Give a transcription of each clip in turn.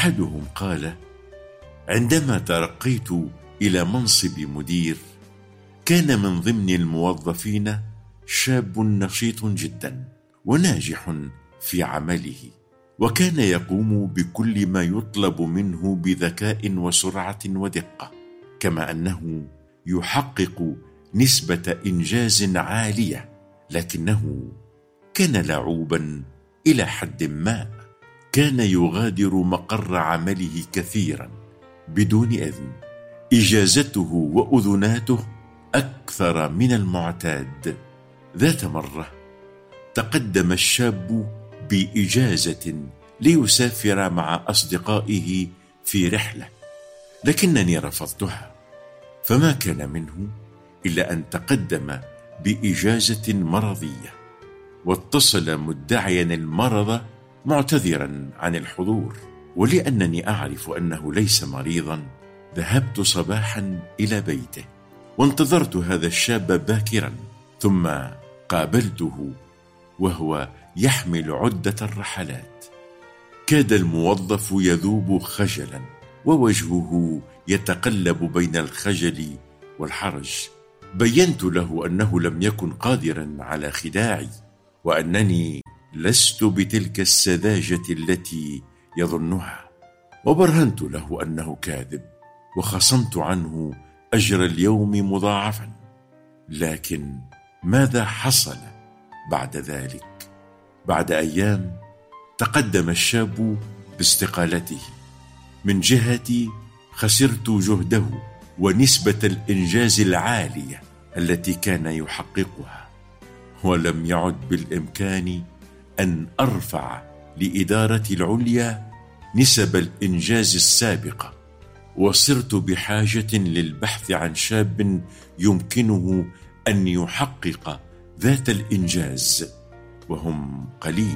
أحدهم قال: عندما ترقيت إلى منصب مدير كان من ضمن الموظفين شاب نشيط جدا وناجح في عمله، وكان يقوم بكل ما يطلب منه بذكاء وسرعة ودقة، كما أنه يحقق نسبة إنجاز عالية، لكنه كان لعوبا إلى حد ما. كان يغادر مقر عمله كثيرا بدون إذن. إجازته وأذناته أكثر من المعتاد. ذات مرة تقدم الشاب بإجازة ليسافر مع أصدقائه في رحلة، لكنني رفضتها، فما كان منه إلا أن تقدم بإجازة مرضية، واتصل مدعيا المرض معتذرا عن الحضور. ولأنني أعرف أنه ليس مريضا ذهبت صباحا إلى بيته وانتظرت هذا الشاب باكرا، ثم قابلته وهو يحمل عدة الرحلات. كاد الموظف يذوب خجلا ووجهه يتقلب بين الخجل والحرج. بينت له أنه لم يكن قادرا على خداعي، وأنني لست بتلك السذاجة التي يظنها، وبرهنت له أنه كاذب، وخصمت عنه أجر اليوم مضاعفا. لكن ماذا حصل بعد ذلك؟ بعد أيام تقدم الشاب باستقالته. من جهتي خسرت جهده ونسبة الإنجاز العالية التي كان يحققها، ولم يعد بالإمكان أن أرفع لإدارة العليا نسب الإنجاز السابقة، وصرت بحاجة للبحث عن شاب يمكنه أن يحقق ذات الإنجاز، وهم قليل.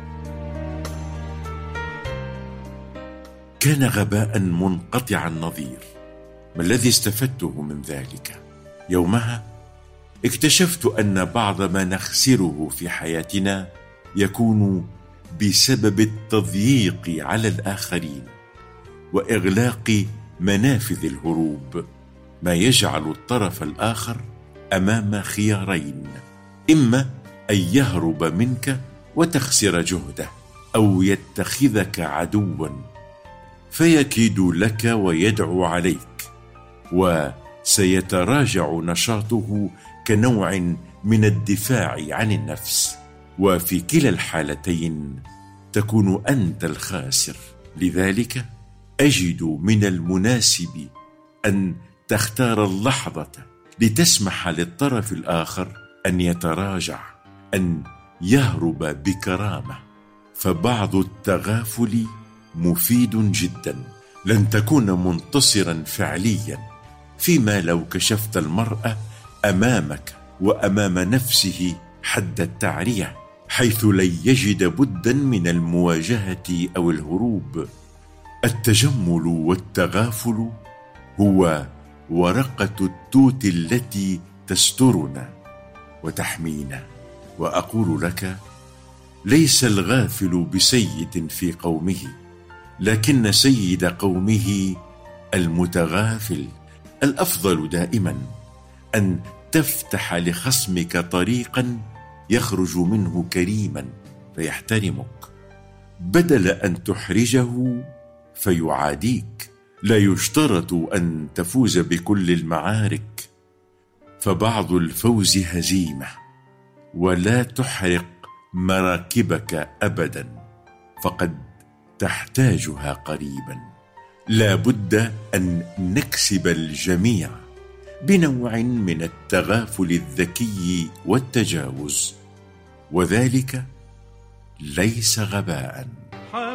كان غباء منقطع النظير. ما الذي استفدته من ذلك؟ يومها اكتشفت أن بعض ما نخسره في حياتنا يكون بسبب التضييق على الآخرين وإغلاق منافذ الهروب، ما يجعل الطرف الآخر أمام خيارين: إما أن يهرب منك وتخسر جهده، أو يتخذك عدوا فيكيد لك ويدعو عليك، وسيتراجع نشاطه كنوع من الدفاع عن النفس، وفي كلا الحالتين تكون أنت الخاسر. لذلك أجد من المناسب أن تختار اللحظة لتسمح للطرف الآخر أن يتراجع، أن يهرب بكرامة، فبعض التغافل مفيد جدا. لن تكون منتصرا فعليا فيما لو كشفت المرأة أمامك وأمام نفسه حد التعرية، حيث لن يجد بدا من المواجهة أو الهروب. التجمل والتغافل هو ورقة التوت التي تسترنا وتحمينا. وأقول لك: ليس الغافل بسيد في قومه، لكن سيد قومه المتغافل. الأفضل دائما أن تفتح لخصمك طريقا يخرج منه كريما فيحترمك، بدل أن تحرجه فيعاديك. لا يشترط أن تفوز بكل المعارك، فبعض الفوز هزيمة. ولا تحرق مراكبك أبدا، فقد تحتاجها قريبا. لا بد أن نكسب الجميع بنوع من التغافل الذكي والتجاوز، وذلك ليس غباء.